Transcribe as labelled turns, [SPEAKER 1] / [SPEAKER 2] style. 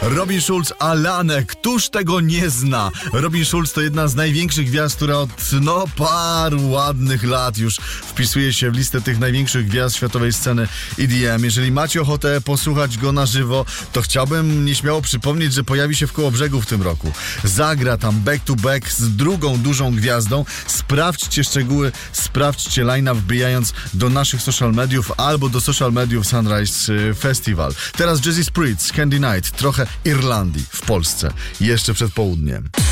[SPEAKER 1] Robin Schulz, Alane. Któż tego nie zna? Robin Schulz to jedna z największych gwiazd, która od paru ładnych lat już wpisuje się w listę tych największych gwiazd światowej sceny EDM. Jeżeli macie ochotę posłuchać go na żywo, to chciałbym nieśmiało przypomnieć, że pojawi się w Kołobrzegu w tym roku. Zagra tam back to back z drugą dużą gwiazdą. Sprawdźcie szczegóły, sprawdźcie line-up, wbijając do naszych social mediów albo do social mediów Sunrise Festival. Teraz Jazzy Spritz, Candy Night, trochę Irlandii w Polsce, jeszcze przed południem.